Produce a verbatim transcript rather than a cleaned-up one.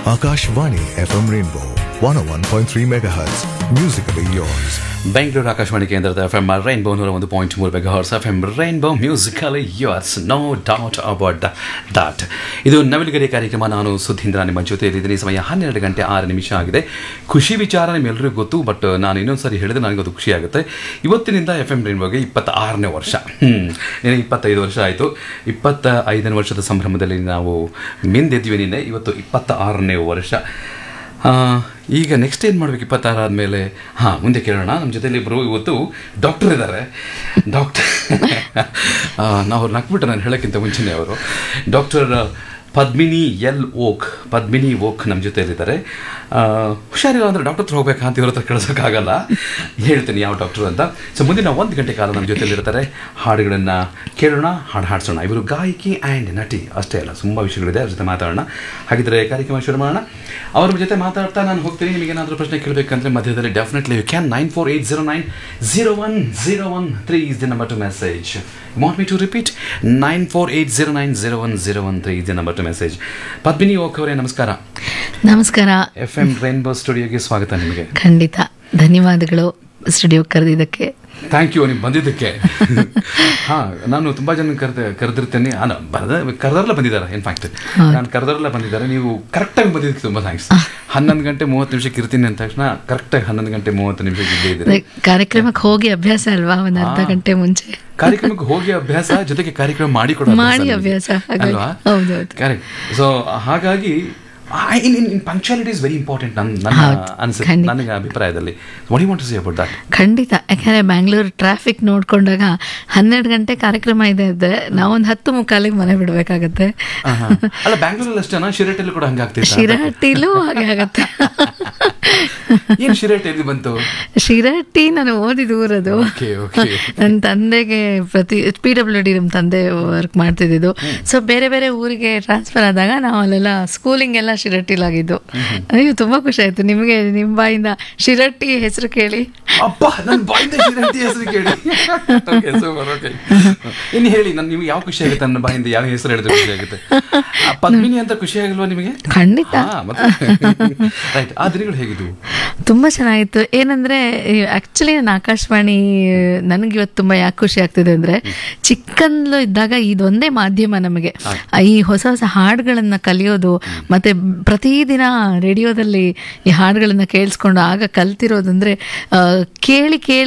Akashvani F M Rainbow one oh one point three megahertz. Musically yours. Bengaluru Akashvani ಕೇಂದ್ರದ F M rainbow ನೂರ ಒಂದು point ಮೂರು mega hertz F M rainbow musically yours no doubt about ದಾಟ್. ಇದು ನವಿಲುಗರಿ ಕಾರ್ಯಕ್ರಮ. ನಾನು ಸುಧೀಂದ್ರ ನಿಮ್ಮ ಜೊತೆಯಲ್ಲಿದ್ದೀನಿ. ಸಮಯ ಹನ್ನೆರಡು ಗಂಟೆ ಆರು ನಿಮಿಷ ಆಗಿದೆ. ಖುಷಿ ವಿಚಾರ ನಿಮ್ಮೆಲ್ಲರಿಗೂ ಗೊತ್ತು, ಬಟ್ ನಾನು ಇನ್ನೊಂದು ಸಾರಿ ಹೇಳಿದ್ರೆ ನನಗದು ಖುಷಿ ಆಗುತ್ತೆ. ಇವತ್ತಿನಿಂದ ಎಫ್ ಎಂ ರೈನ್ಬೋಗೆ ಇಪ್ಪತ್ತ ಆರನೇ ವರ್ಷ. ಹ್ಞೂ ಇಪ್ಪತ್ತೈದು ವರ್ಷ ಆಯಿತು. ಇಪ್ಪತ್ತ ಐದನೇ ವರ್ಷದ ಸಂಭ್ರಮದಲ್ಲಿ ನಾವು ಮಿಂದೆದ್ವಿ ನಿನ್ನೆ. ಇವತ್ತು ಇಪ್ಪತ್ತ ಆರನೇ ವರ್ಷ. ಈಗ ನೆಕ್ಸ್ಟ್ ಏನು ಮಾಡಬೇಕು ಇಪ್ಪತ್ತಾರು ಆದಮೇಲೆ? ಹಾಂ, ಮುಂದೆ ಕೇಳೋಣ. ನಮ್ಮ ಜೊತೆಲಿ ಇಬ್ಬರು ಇವತ್ತು ಡಾಕ್ಟರ್ ಇದ್ದಾರೆ. ಡಾಕ್ಟರ್ ನಾವು ನಕ್ಬಿಟ್ಟು ನಾನು ಹೇಳೋಕ್ಕಿಂತ ಮುಂಚೆನೇ ಅವರು doctor Padmini L oak Padmini oak ನಮ್ಮ ಜೊತೆಯಲ್ಲಿದ್ದಾರೆ. ಹುಷಾರಿಲ್ಲ ಅಂದರೆ ಡಾಕ್ಟರ್ ಹತ್ರ ಹೋಗ್ಬೇಕಾ ಅಂತ ಇವ್ರ ಹತ್ರ ಕೇಳಿಸೋಕ್ಕಾಗಲ್ಲ. ಹೇಳ್ತೀನಿ ಯಾವ ಡಾಕ್ಟರ್ ಅಂತ. ಸೊ ಮುಂದಿನ ಒಂದು ಗಂಟೆ ಕಾಲ ನಮ್ಮ ಜೊತೆಯಲ್ಲಿರ್ತಾರೆ. ಹಾಡುಗಳನ್ನು ಕೇಳೋಣ, ಹಾಡು ಹಾಡಿಸೋಣ. ಇವರು ಗಾಯಕಿ ಆ್ಯಂಡ್ ನಟಿ ಅಷ್ಟೇ ಅಲ್ಲ, ತುಂಬ ವಿಷಯಗಳಿದೆ. ಅವ್ರ ಜೊತೆ ಮಾತಾಡೋಣ. ಹಾಗಿದ್ರೆ ಕಾರ್ಯಕ್ರಮ ಶುರು ಮಾಡೋಣ. ಅವ್ರ ಜೊತೆ ಮಾತಾಡ್ತಾ ನಾನು ಹೋಗ್ತೀನಿ. ನಿಮಗೇನಾದರೂ ಪ್ರಶ್ನೆ ಕೇಳಬೇಕಂದ್ರೆ ಮಧ್ಯದಲ್ಲಿ definitely you can nine four eight zero nine zero one zero one three is the number two message. Want me to repeat? Nine four eight zero nine zero one zero one three is the number two message. Padmini oak ಅವರೇ ನಮಸ್ಕಾರ. ನಮಸ್ಕಾರ. F M rainbow ಸ್ಟುಡಿಯೋಗೆ ಸ್ವಾಗತ ನಿಮಗೆ. ಖಂಡಿತ ಧನ್ಯವಾದಗಳು studio ಕರೆದಿದ್ದಕ್ಕೆ. Thank you ನೀವು ಬಂದಿದ್ದಕ್ಕೆ. ಹಾಂ, ನಾನು ತುಂಬ ಜನ ಕರೆದ ಕರೆದಿರ್ತೇನೆ. ಬರದ ಕರೆದರೆಲ್ಲ ಬಂದಿದ್ದಾರೆ. ಇನ್ಫ್ಯಾಕ್ಟ್ ನಾನು ಕರೆದರೆಲ್ಲ ಬಂದಿದ್ದಾರೆ. ನೀವು ಕರೆಕ್ಟಾಗಿ ಬಂದಿದ್ದಕ್ಕೆ ತುಂಬ ಥ್ಯಾಂಕ್ಸ್. ಹನ್ನೊಂದು ಗಂಟೆ ಮೂವತ್ತು ನಿಮಿಷಕ್ಕೆ ಇರ್ತೀನಿ ಅಂದ ತಕ್ಷಣ ಕರೆಕ್ಟಾಗಿ ಹನ್ನೊಂದು ಗಂಟೆ ಮೂವತ್ತು ನಿಮಿಷಕ್ಕೆ ಇದ್ದೇ ಇದ್ದೀರಿ. ಕಾರ್ಯಕ್ರಮಕ್ಕೆ ಹೋಗಿ ಅಭ್ಯಾಸ ಅಲ್ವಾ, ಒಂದು ಅರ್ಧ ಗಂಟೆ ಮುಂಚೆ. ಕಾರ್ಯಕ್ರಮಕ್ಕೆ ಹೋಗಿ ಅಭ್ಯಾಸ, ಜೊತೆಗೆ ಕಾರ್ಯಕ್ರಮ ಮಾಡಿ ಕೊಡೋ ಮಾಡಿ ಅಭ್ಯಾಸ ಅಲ್ವಾ? ಹೌದೌದು, ಕರೆಕ್ಟ್. ಸೊ ಹಾಗಾಗಿ ಇನ್ ಇನ್ ಪಂಕ್ಚುಯಾಲಿಟಿ ಇಸ್ ವೆರಿ ಇಂಪಾರ್ಟೆಂಟ್ ನನ್ನ ಅನ್ಸುತ್ತೆ, ನನಗೆ ಅಭಿಪ್ರಾಯದಲ್ಲಿ. What you want to say about that? ಖಂಡಿತ. ಯಾಕಂದರೆ ಬ್ಯಾಂಗ್ಳೂರು ಟ್ರಾಫಿಕ್ ನೋಡ್ಕೊಂಡಾಗ ಹನ್ನೆರಡು ಗಂಟೆ ಕಾರ್ಯಕ್ರಮ ಇದೆ ಇದ್ದೆ ನಾವೊಂದು ಹತ್ತು ಮುಕ್ಕಾಲಿಗೆ ಮನೆ ಬಿಡಬೇಕಾಗತ್ತೆ. ಅಲ್ಲ, ಬ್ಯಾಂಗ್ಳೂರಲ್ಲಿ ಅಷ್ಟೇನಾ? ಶಿರಹಟ್ಟಿಲೂ ಕೂಡ ಹಂಗಾಗ್ತಿತ್ತು. ಶಿರಹಟ್ಟಿಲೂ ಹಾಗೆ ಆಗತ್ತೆ. ಏನು ಶಿರಹಟ್ಟಿ ಎಲ್ಲಿ ಬಂತು? ಶಿರಹಟ್ಟಿ ನಾನು ಓದಿದ ಊರದು. ನನ್ನ ತಂದೆಗೆ ಪ್ರತಿ ಪಿ ಡಬ್ಲ್ಯೂ ಡಿ ನಮ್ಮ ತಂದೆ ವರ್ಕ್ ಮಾಡ್ತಿದ್ದು. ಸೊ ಬೇರೆ ಬೇರೆ ಊರಿಗೆ ಟ್ರಾನ್ಸ್ಫರ್ ಆದಾಗ ನಾವು ಅಲ್ಲೆಲ್ಲ ಸ್ಕೂಲಿಂಗ್ ಎಲ್ಲ ಶಿರಹಟ್ಟಿಲಾಗಿದ್ದು. ಅಯ್ಯೋ ತುಂಬ ಖುಷಿ ಆಯ್ತು ನಿಮಗೆ ನಿಮ್ಮ ಬಾಯಿಂದ ಶಿರಹಟ್ಟಿ ಹೆಸರು ಕೇಳಿ. ಅಪ್ಪ, ನನ್ನ ಬಾಯಿಂದ ಶಿರಹಟ್ಟಿ ಹೆಸರು ಕೇಳಿ. ಇನ್ನು ಹೇಳಿ, ನಾನು ನಿಮ್ಗೆ ಯಾವ ಖುಷಿ ಆಗುತ್ತೆ? ನನ್ನ ಬಾಯಿಂದ ಯಾವ ಹೆಸರು ಹೇಳಿದ್ರೆ ಖುಷಿ ಆಗುತ್ತೆ? ಪದ್ಮಿನಿ ಅಂತ ಖುಷಿ ಆಗಿಲ್ವಾ ನಿಮಗೆ? ಖಂಡಿತ. ರೈಟ್. ಆ ದಿನಗಳು ಹೇಗಿದ್ವು? ತುಂಬ ಚೆನ್ನಾಗಿತ್ತು. ಏನಂದರೆ ಆ್ಯಕ್ಚುಲಿ ನಾನು ಆಕಾಶವಾಣಿ ನನಗೆ ಇವತ್ತು ತುಂಬ ಯಾಕೆ ಖುಷಿ ಆಗ್ತಿದೆ ಅಂದರೆ, ಚಿಕ್ಕಂದಲು ಇದ್ದಾಗ ಇದೊಂದೇ ಮಾಧ್ಯಮ ನಮಗೆ ಈ ಹೊಸ ಹೊಸ ಹಾಡುಗಳನ್ನು ಕಲಿಯೋದು, ಮತ್ತು ಪ್ರತಿದಿನ ರೇಡಿಯೋದಲ್ಲಿ ಈ ಹಾಡುಗಳನ್ನು ಕೇಳಿಸ್ಕೊಂಡು ಆಗ ಕಲ್ತಿರೋದಂದರೆ ಕೇಳಿ ಕೇಳಿ